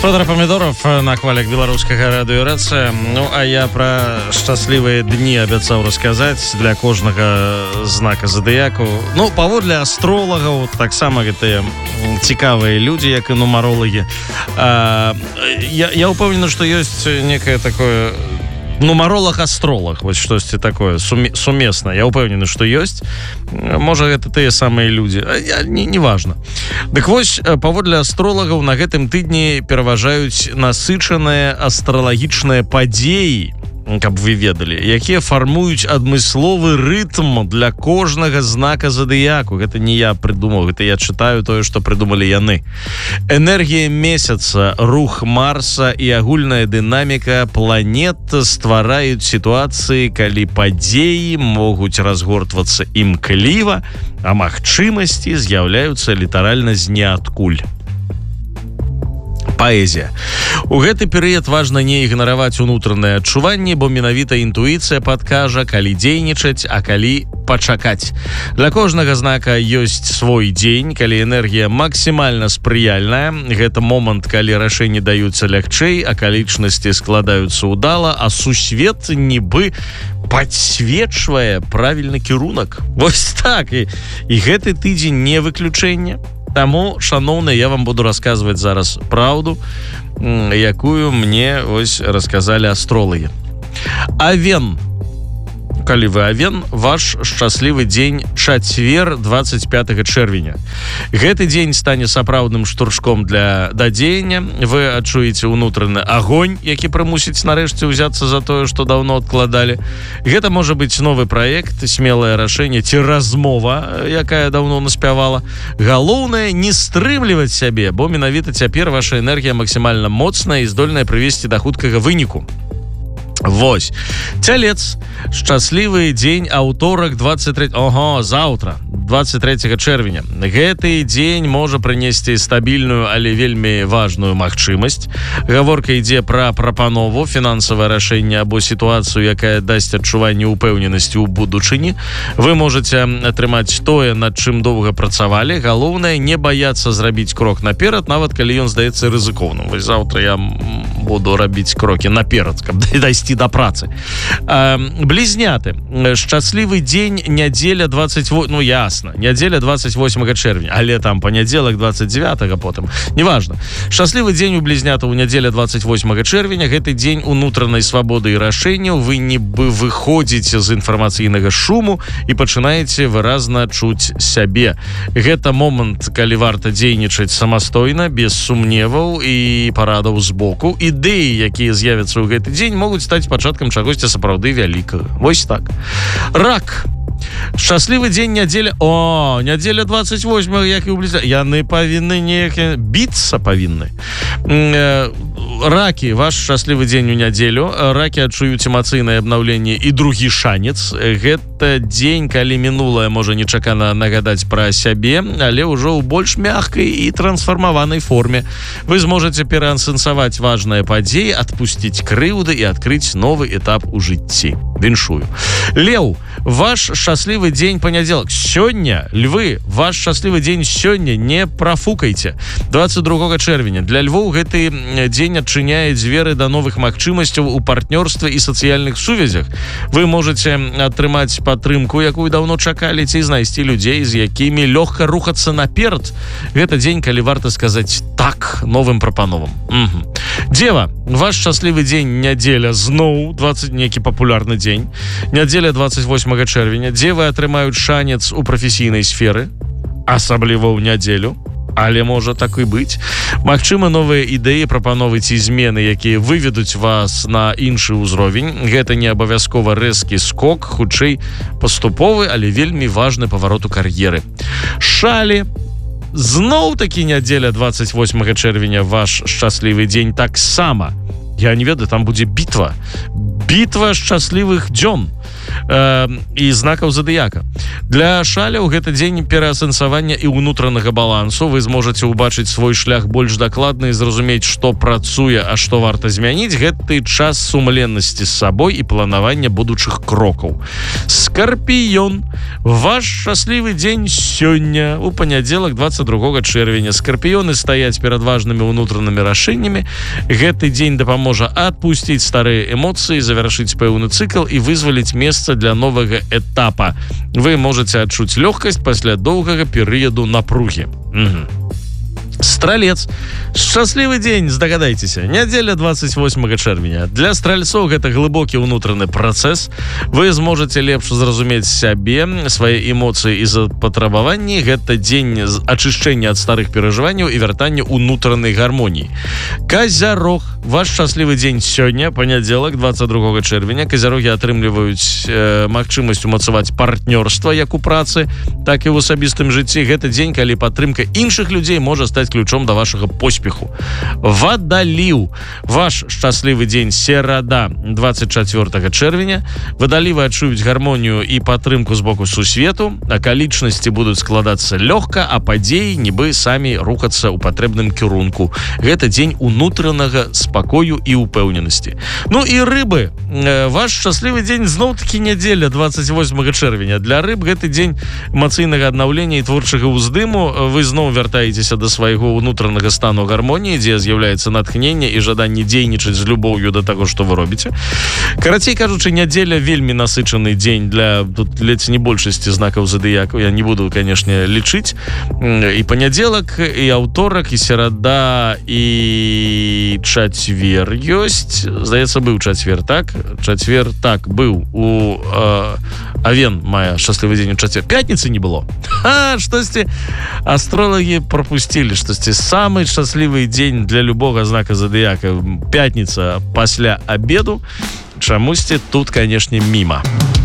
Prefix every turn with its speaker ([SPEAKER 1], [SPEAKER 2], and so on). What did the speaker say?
[SPEAKER 1] Федор Помидоров на хвалях беларускага радыёрацыя. Ну, а я пра шчаслівыя дні абяцаў расказаць для кожнага знака зодыяку. Ну, паводле астролагаў, таксама гэтыя цікавыя людзі, як і нумаролагі. Я ўпэўнены, што ёсць некае такое... нумаролог-астролог, вось штосьці такое сумесна. Я ўпэўнены, што ёсць. Можа, гэта тыя самыя людзі. Не важна. Дык вось, паводле астролагаў, на гэтым тыдні пераважаюць насычаныя астралагічныя падзеі, каб вы ведалі, якія фармуюць адмысловы рытм для кожнага знака зодыяку. Гэта не я прыдумаў, гэта я чытаю тое, што прыдумалі яны. Энергія месяца, рух Марса і агульная дынаміка планет ствараюць сітуацыі, калі падзеі могуць разгортвацца імкліва, а магчымасці з'яўляюцца літаральна з ніадкуль. Паэзія. У гэты перыяд важна не ігнараваць унутраныя адчуванні, бо менавіта інтуіцыя падкажа, калі дзейнічаць, а калі пачакаць. Для кожнага знака ёсць свой дзень, калі энергія максімальна спрыяльная. Гэта момант, калі рашэнні даюцца лягчэй, акалічнасці складаюцца ўдала, а сусвет нібы падсвечвае правільны кірунак. Вось так. І гэты тыдзень не выключэнне. Таму, шаноўныя, я вам буду расказваць зараз праўду, якую мне ось расказалі астролагі. Авен. Калі вы авен, ваш шчаслівы дзень чацвер 25 чэрвеня. Гэты дзень стане сапраўдным штуршком для дзеяння. Вы адчуеце ўнутраны агонь, які прымусіць нарэшце ўзяцца за тое, што даўно адкладалі. Гэта можа быць новы праект, смелае рашэнне ці размова, якая даўно наспявала. Галоўнае не стрымліваць сябе, бо менавіта цяпер ваша энергія максімальна моцная і здольная прывесці да хуткага выніку. Вось. Цялец. Шчаслівы дзень аўторак 23... заўтра, 23 чэрвеня. Гэты дзень можа прынесці стабільную, але вельмі важную магчымасць. Гаворка ідзе пра прапанову, фінансавае рашэнне або сітуацыю, якая дасць адчуванне ўпэўненасці ў будучыні. Вы можаце атрымаць тое, над чым доўга працавалі. Галоўнае не баяцца зрабіць крок наперад, нават калі ён здаецца рызыкоўным. Вось заўтра я буду рабіць крокі наперад, каб дайсці да працы. Блізняты. Шчаслівы дзень нядзеля 28... Ну, ясна. Нядзеля 28 чэрвеня. Але там панядзелак 29-го потым. Неважна. Шчаслівы дзень у блізнятаў нядзеля 28 чэрвеня. Гэты дзень унутранай свабоды і рашэнняў. Вы нібы выходзіце з інфармацыйнага шуму і пачынаеце выразна чуць сябе. Гэта момант, калі варта дзейнічаць самастойна, без сумневаў і парадаў з боку. Ідэі, якія з'явяцца ў гэты дзень, могуць стаць пачаткам чагосьці сапраўды вялікага. Вось так. Рак. Шчаслівы дзень нядзеля... нядзеля 28, як і ў блізня. Яны павінны неяк... біцца павінны. Ракі. Ваш шчаслівы дзень у нядзелю. Ракі адчуюць эмацыйнае абнаўленне і другі шанец. Гэта дзень, калі мінулае можа нечакана нагадаць пра сябе, але ўжо ў больш мяккай і трансфармаванай форме. Вы зможаце пераасэнсаваць важныя падзеі, адпусціць крыўды і адкрыць новы этап у жыцці. Віншую. Леў. Ваш шчаслівы дзень панядзелак. Сёння, львы, ваш шчаслівы дзень сёння, не прафукайце. 22 чэрвеня. Для львоў гэты дзень адчыняе дзверы да новых магчымасцяў у партнёрстве і сацыяльных сувязях. Вы можаце атрымаць падтрымку, якую даўно чакалі, ці знайсці людзей, з якімі лёгка рухацца наперад. Гэта дзень, калі варта сказаць так новым прапановам. Дзева. Ваш шчаслівы дзень нядзеля зноў 20 некі папулярны дзень. Нядзеля 28 чэрвеня. Дзевы атрымаюць шанец у прафесійнай сферы, асабліва ў нядзелю. Але можа так і быць. Магчыма, новыя ідэі, прапановы ці змены, якія выведуць вас на іншы ўзровень. Гэта не абавязкова рэзкі скок, хутчэй паступовы, але вельмі важны паварот у кар'еры. Шалі. Зноў-такі нядзеля 28 чэрвеня ваш шчаслівы дзень таксама. Я не ведаю, там будзе бітва. Бітва шчаслівых дзён. і знакаў задыяка. Для шаляў гэта дзень пераасэнсавання і ўнутранага балансу. Вы зможаце ўбачыць свой шлях больш дакладна і зразумець, што працуе, а што варта змяніць. Гэты час сумленнасці з сабой і планавання будучых крокаў. Скарпіён. Ваш шчаслівы дзень сёння, у панядзелак 22 чэрвеня. Скарпіёны стаяць перад важнымі ўнутранымі рашэннямі. Гэты дзень дапаможа адпусціць старыя эмоцыі, завяршыць пэўны цыкл і вызваліць месца для новага этапа. Вы можаце адчуць лёгкасць пасля доўгага перыяду напругі. Стралец. Шчаслівы дзень, здагадайцеся. Нядзеля 28 чэрвеня. Для стральцоў гэта глыбокі ўнутраны працэс. Вы зможаце лепш зразумець сябе, свае эмоцыі і запатрабаванні. Гэта дзень ачышчэння ад старых перажыванняў і вяртання ўнутранай гармоніі. Казярог. Ваш шчаслівы дзень сёння, панядзелак 22 чэрвеня. Казярогі атрымліваюць магчымасць умацаваць партнёрства як у працы, так і ў асабістым жыцці. Гэта дзень, калі падтрымка іншых людзей можа стаць ключом да вашага поспеху. Вадаліў. Ваш шчаслівы дзень серада 24 чэрвеня. Вадалівы адчуюць гармонію і падтрымку з боку сусвету. Акалічнасці будуць складацца лёгка, а падзеі нібы самі рухацца ў патрэбным кірунку. Гэта дзень унутранага спакою і упэўненасці. Ну і рыбы. Ваш шчаслівы дзень зноў-такі нядзеля 28 чэрвеня. Для рыб гэты дзень эмацыйнага аднаўлення і творчага ўздыму. Вы зноў вяртаецеся да свайго ўнутранага стану гармоніі, дзе з'яўляецца натхненне і жаданне дзейнічаць з любоўю да таго, што вы робіце. Карацей кажучы, нядзеля вельмі насычаны дзень для тут ледзь не большасці знакаў задыяку. Я не буду, канешне, лічыць. І панядзелак, і аўторак, і серада, і чацвер ёсць. Здаецца, быў чацвер, так? Чацвер, так, быў. У Авен мае шчаслівы дзень у чацвер. Пятніцы не было. Штосьці астролагі пропусцілі, штосьці самы шчаслівы дзень для любога знака задыяка. Пятніца пасля абеду. Чамусьці тут, канешне, міма.